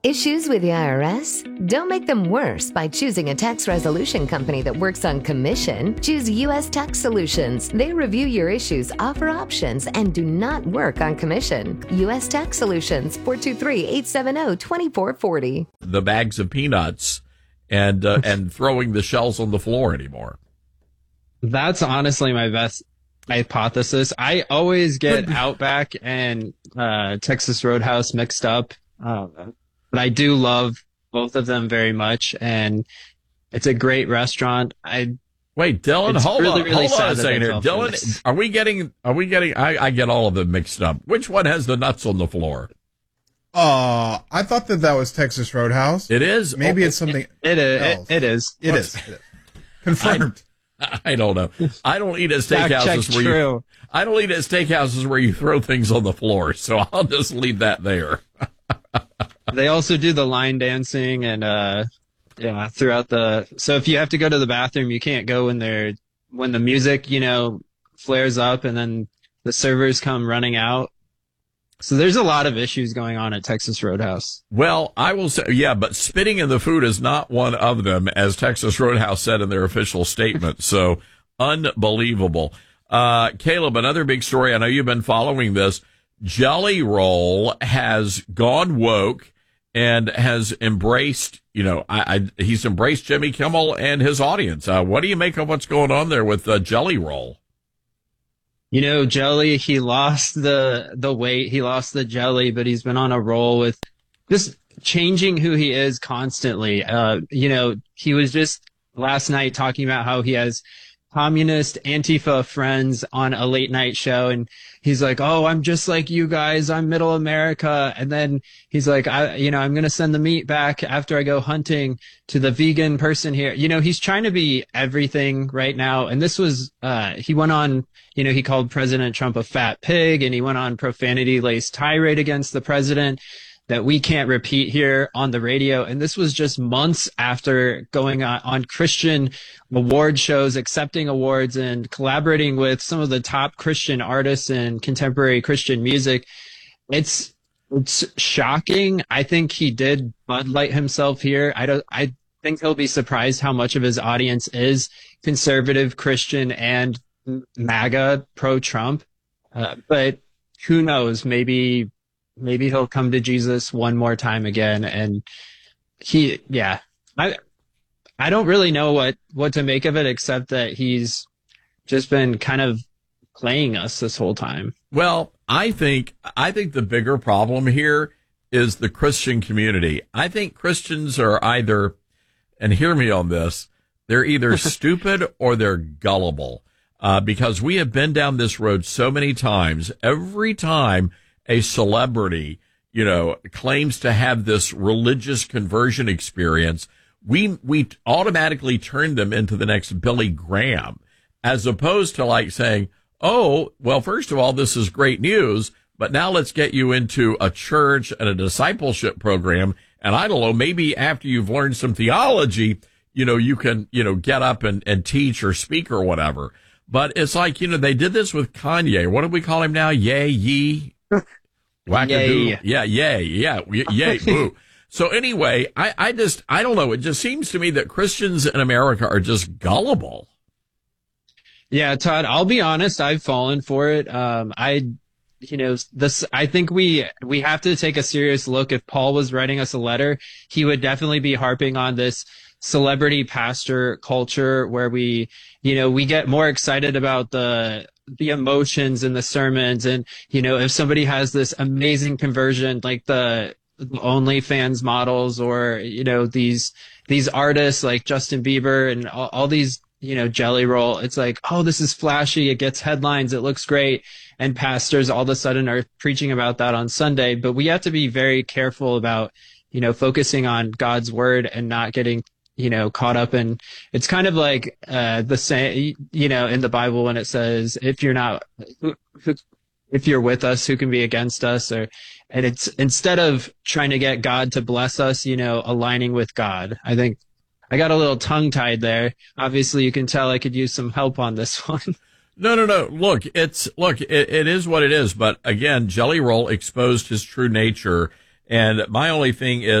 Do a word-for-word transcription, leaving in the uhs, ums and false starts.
Issues with the I R S? Don't make them worse by choosing a tax resolution company that works on commission. Choose U S Tax Solutions. They review your issues, offer options, and do not work on commission. U S Tax Solutions, four two three, eight seven zero, two four four zero. The bags of peanuts and uh, and throwing the shells on the floor anymore. That's honestly my best hypothesis. I always get Outback and uh, Texas Roadhouse mixed up. Um, But I do love both of them very much, and it's a great restaurant. I Wait, Dylan, it's hold really, on, really hold on a sad that second they here. fell for this. Dylan, are we getting, are we getting, I, I get all of them mixed up. Which one has the nuts on the floor? Uh, I thought that that was Texas Roadhouse. It is? Maybe Oh, it's something It is. else. It, it is. It is. It is. Confirmed. I, I don't know. I don't eat at Fact check steakhouses where true. you, I don't eat at steakhouses where you throw things on the floor, so I'll just leave that there. They also do the line dancing and uh yeah, throughout the so if you have to go to the bathroom, you can't go when they're when the music, you know, flares up and then the servers come running out. So there's a lot of issues going on at Texas Roadhouse. Well, I will say, yeah, but spitting in the food is not one of them, as Texas Roadhouse said in their official statement. So unbelievable. Uh, Caleb, another big story. I know you've been following this. Jelly Roll has gone woke and has embraced, you know, I, I, he's embraced Jimmy Kimmel and his audience. Uh, what do you make of what's going on there with uh, Jelly Roll? You know, Jelly, he lost the the weight, he lost the jelly, but he's been on a roll with just changing who he is constantly. Uh, you know, he was just last night talking about how he has communist Antifa friends on a late night show, and he's like, oh, I'm just like you guys, I'm middle America. And then he's like, I, you know, I'm going to send the meat back after I go hunting to the vegan person here. You know, he's trying to be everything right now. And this was, uh, he went on, you know, he called President Trump a fat pig, and he went on profanity laced tirade against the president that we can't repeat here on the radio. And this was just months after going on, on Christian award shows, accepting awards and collaborating with some of the top Christian artists in contemporary Christian music. It's, it's shocking. I think he did Bud Light himself here. I don't, I think he'll be surprised how much of his audience is conservative Christian and MAGA pro-Trump. Uh, but who knows? Maybe, Maybe he'll come to Jesus one more time again. And he, yeah, I, I don't really know what, what to make of it, except that he's just been kind of playing us this whole time. Well, I think, I think the bigger problem here is the Christian community. I think Christians are either, and hear me on this, they're either stupid or they're gullible. Uh, because we have been down this road so many times. Every time a celebrity, you know, claims to have this religious conversion experience, we, we automatically turn them into the next Billy Graham, as opposed to like saying, oh, well, first of all, this is great news, but now let's get you into a church and a discipleship program. And I don't know, maybe after you've learned some theology, you know, you can, you know, get up and, and teach or speak or whatever. But it's like, you know, they did this with Kanye. What do we call him now? Yay, ye? Wackadoo. Yay. Yeah, yay, yeah, yay, boo. So anyway, I, I just, I don't know. It just seems to me that Christians in America are just gullible. Yeah, Todd, I'll be honest, I've fallen for it. Um, I, you know, this, I think we, we have to take a serious look. If Paul was writing us a letter, he would definitely be harping on this celebrity pastor culture where we, you know, we get more excited about the, the emotions in the sermons. And, you know, if somebody has this amazing conversion, like the OnlyFans models, or, you know, these, these artists like Justin Bieber and all, all these, you know, Jelly Roll, it's like, oh, this is flashy. It gets headlines. It looks great. And pastors all of a sudden are preaching about that on Sunday. But we have to be very careful about, you know, focusing on God's word and not getting, you know, caught up in, it's kind of like, uh, the same, you know, in the Bible when it says, if you're not, if you're with us, who can be against us? Or, and it's instead of trying to get God to bless us, you know, aligning with God. I think I got a little tongue tied there. Obviously you can tell I could use some help on this one. No, no, no. Look, it's, look, it, it is what it is. But again, Jelly Roll exposed his true nature. And my only thing is,